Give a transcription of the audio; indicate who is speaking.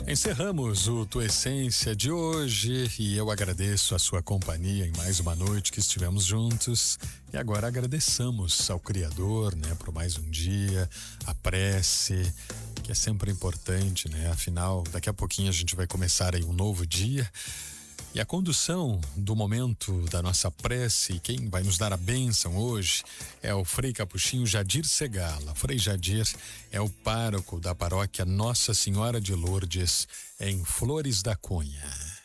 Speaker 1: Encerramos o Tua Essência de hoje e eu agradeço a sua companhia em mais uma noite que estivemos juntos. E agora agradeçamos ao Criador, né, por mais um dia, a prece, que é sempre importante, né? Afinal, daqui a pouquinho a gente vai começar aí um novo dia. E a condução do momento da nossa prece, e quem vai nos dar a bênção hoje é o Frei Capuchinho Jadir Segala. Frei Jadir é o pároco da paróquia Nossa Senhora de Lourdes, em Flores da Cunha.